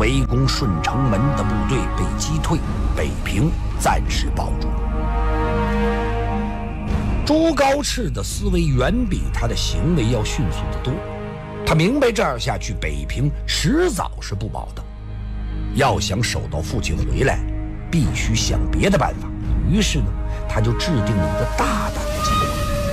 围攻顺城门的部队被击退，北平暂时保住。朱高炽的思维远比他的行为要迅速得多，他明白这样下去北平迟早是不保的，要想守到父亲回来，必须想别的办法。于是呢，他就制定了一个大胆的计划。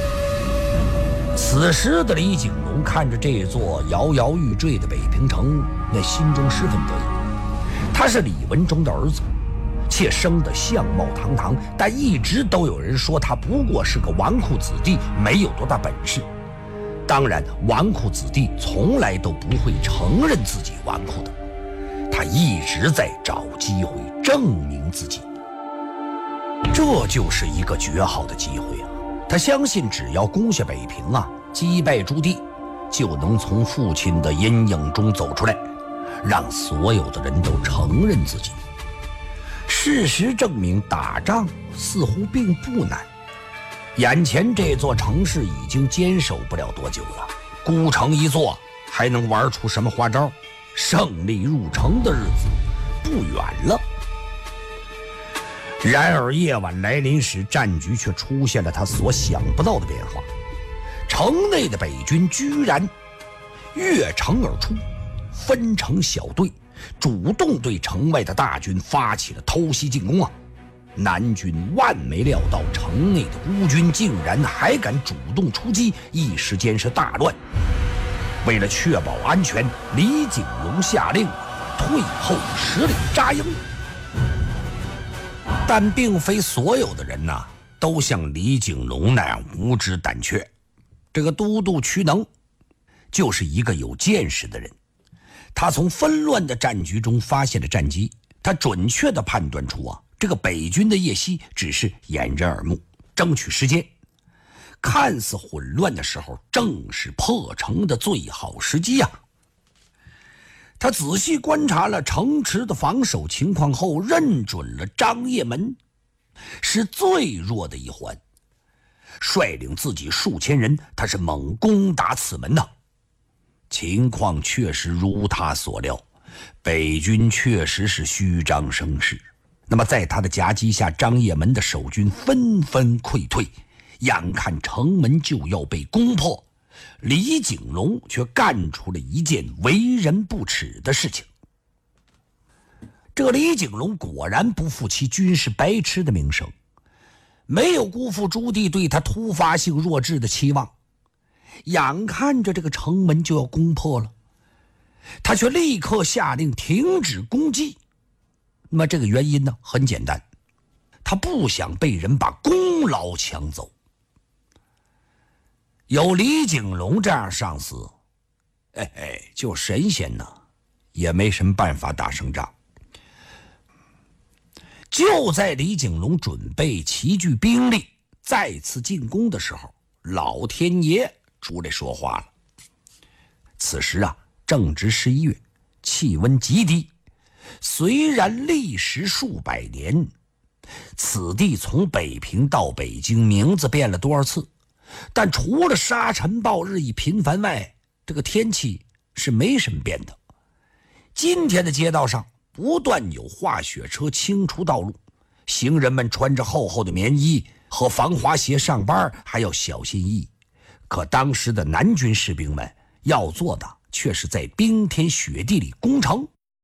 此时的李景龙看着这座摇摇欲坠的北平城，那心中十分得意。他是李文忠的儿子，且生得相貌堂堂，但一直都有人说他不过是个纨绔子弟，没有多大本事。当然，纨绔子弟从来都不会承认自己纨绔的，他一直在找机会证明自己。这就是一个绝好的机会啊！他相信只要攻下北平啊，击败朱棣，就能从父亲的阴影中走出来，让所有的人都承认自己。事实证明，打仗似乎并不难。眼前这座城市已经坚守不了多久了，孤城一座，还能玩出什么花招？胜利入城的日子不远了。然而夜晚来临时，战局却出现了他所想不到的变化。城内的北军居然越城而出，分成小队，主动对城外的大军发起了偷袭进攻啊！南军万没料到城内的孤军竟然还敢主动出击，一时间是大乱。为了确保安全，李景龙下令退后10里扎营。但并非所有的人都像李景龙那样无知胆怯。这个都督屈能就是一个有见识的人，他从纷乱的战局中发现了战机，他准确地判断出这个北军的夜袭只是掩人耳目，争取时间。看似混乱的时候，正是破城的最好时机啊！他仔细观察了城池的防守情况后，认准了张掖门是最弱的一环，率领自己数千人，他是猛攻打此门呐。情况确实如他所料，北军确实是虚张声势。那么在他的夹击下，张掖门的守军纷纷溃退，眼看城门就要被攻破，李景龙却干出了一件为人不耻的事情。这个李景龙果然不负其军事白痴的名声，没有辜负朱棣对他突发性弱智的期望。眼看着这个城门就要攻破了，他却立刻下令停止攻击。那么这个原因呢，很简单，他不想被人把功劳抢走。有李景龙这样上司，就神仙呢也没什么办法打胜仗。就在李景龙准备齐聚兵力再次进攻的时候，老天爷出来说话了。此时正值11月，气温极低，虽然历时数百年，此地从北平到北京名字变了多少次，但除了沙尘暴日益频繁外，这个天气是没什么变的。今天的街道上不断有化雪车清除道路，行人们穿着厚厚的棉衣和防滑鞋上班还要小心翼翼。可当时的南军士兵们要做的却是在冰天雪地里攻城。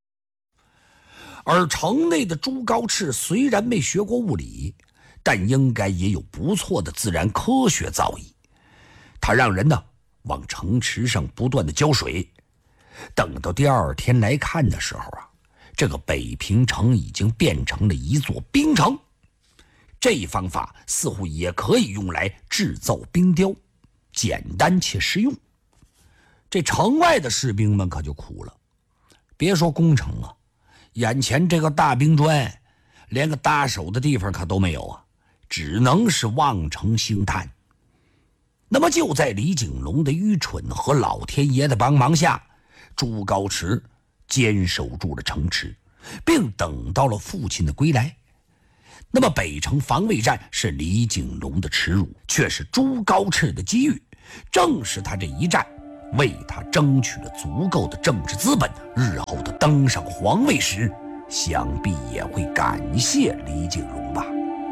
而城内的朱高炽虽然没学过物理，但应该也有不错的自然科学造诣。他让人往城池上不断的浇水，等到第二天来看的时候这个北平城已经变成了一座冰城。这一方法似乎也可以用来制造冰雕，简单且实用。这城外的士兵们可就苦了，别说攻城眼前这个大冰砖连个搭手的地方可都没有只能是望城兴叹。那么就在李景龙的愚蠢和老天爷的帮忙下，朱高炽坚守住了城池，并等到了父亲的归来。那么北城防卫战是李景龙的耻辱，却是朱高炽的机遇。正是他这一战，为他争取了足够的政治资本，日后的登上皇位时，想必也会感谢李景隆吧。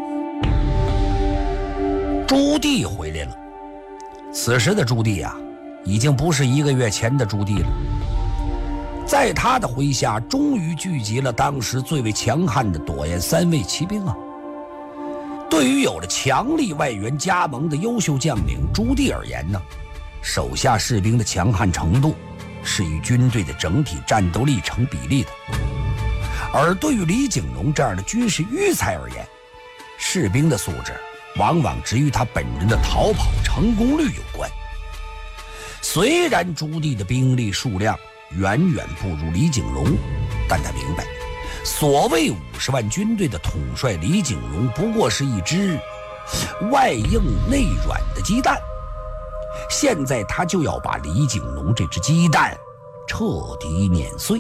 朱棣回来了，此时的朱棣啊，已经不是1个月前的朱棣了。在他的麾下，终于聚集了当时最为强悍的朵颜3位骑兵啊。对于有了强力外援加盟的优秀将领朱棣而言呢，手下士兵的强悍程度是与军队的整体战斗力成比例的。而对于李景隆这样的军事愚才而言，士兵的素质往往只与他本人的逃跑成功率有关。虽然朱棣的兵力数量远远不如李景隆，但他明白，所谓50万军队的统帅李景隆不过是一只外硬内软的鸡蛋。现在他就要把李景隆这只鸡蛋彻底碾碎。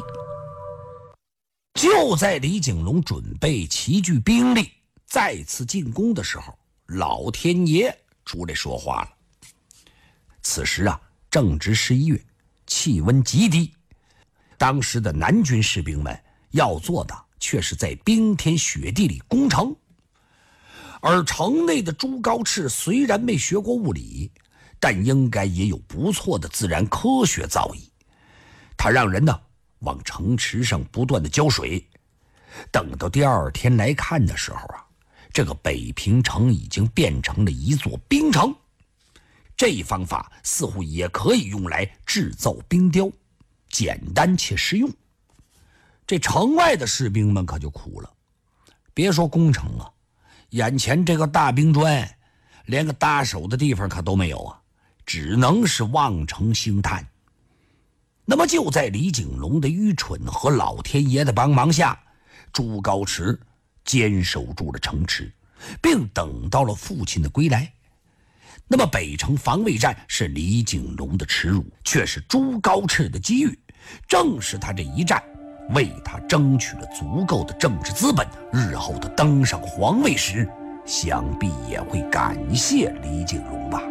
就在李景隆准备齐聚兵力再次进攻的时候，老天爷出来说话了。此时啊，正值11月，气温极低，当时的南军士兵们要做的却是在冰天雪地里攻城。而城内的朱高炽虽然没学过物理，但应该也有不错的自然科学造诣。他让人呢往城池上不断的浇水，等到第2天来看的时候啊，这个北平城已经变成了一座冰城。这一方法似乎也可以用来制造冰雕，简单且实用。这城外的士兵们可就苦了，别说攻城啊，眼前这个大冰砖连个搭手的地方可都没有啊，只能是望城兴叹。那么就在李景隆的愚蠢和老天爷的帮忙下，朱高炽坚守住了城池，并等到了父亲的归来。那么北城防卫战是李景隆的耻辱，却是朱高炽的机遇。正是他这一战，为他争取了足够的政治资本，日后他登上皇位时，想必也会感谢李景隆吧。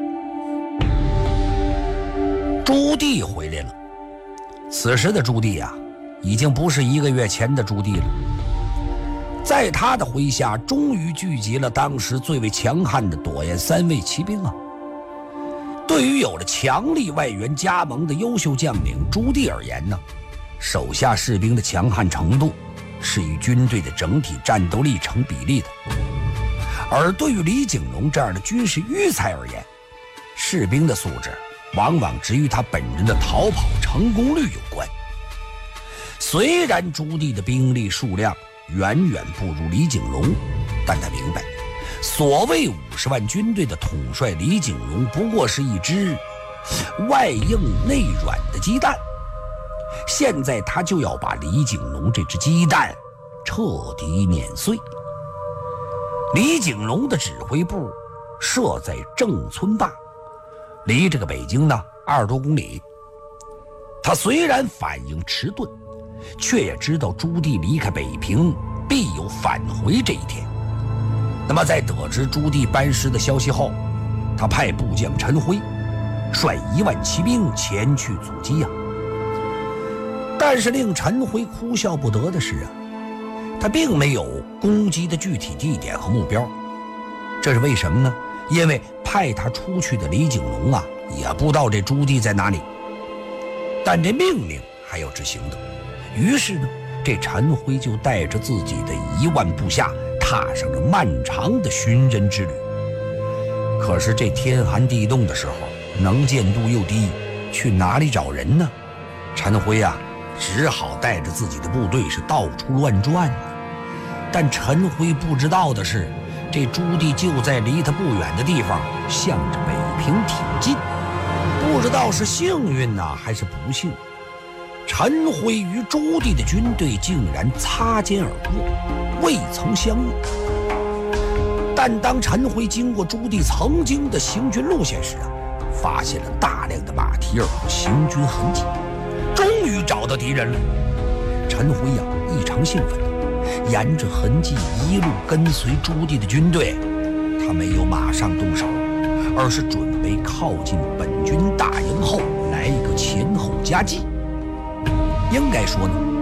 朱棣回来了，此时的朱棣啊，已经不是1个月前的朱棣了。在他的麾下，终于聚集了当时最为强悍的朵颜3位骑兵啊。对于有了强力外援加盟的优秀将领朱棣而言呢，手下士兵的强悍程度是与军队的整体战斗力成比例的。而对于李景隆这样的军事愚才而言，士兵的素质往往只与他本人的逃跑成功率有关。虽然朱棣的兵力数量远远不如李景隆，但他明白，所谓50万军队的统帅李景隆不过是一只外硬内软的鸡蛋。现在他就要把李景隆这只鸡蛋彻底碾碎。李景隆的指挥部设在郑村坝，离这个北京呢20多公里。他虽然反应迟钝，却也知道朱棣离开北平必有返回这一天。那么在得知朱棣班师的消息后，他派部将陈辉率1万骑兵前去阻击啊。但是令陈辉哭笑不得的是啊，他并没有攻击的具体地点和目标。这是为什么呢？因为派他出去的李景隆啊，也不知道这朱棣在哪里，但这命令还要执行的。于是呢，这陈辉就带着自己的1万部下踏上了漫长的寻人之旅。可是这天寒地冻的时候，能见度又低，去哪里找人呢？陈辉啊，只好带着自己的部队是到处乱转呢。但陈辉不知道的是，这朱棣就在离他不远的地方，向着北平挺进。不知道是幸运呢，还是不幸，陈辉与朱棣的军队竟然擦肩而过，未曾相遇。但当陈辉经过朱棣曾经的行军路线时啊，发现了大量的马蹄儿和行军痕迹，终于找到敌人了。陈辉呀，异常兴奋，沿着痕迹一路跟随朱棣的军队。他没有马上动手，而是准备靠近本军大营后来一个前后夹击。应该说呢，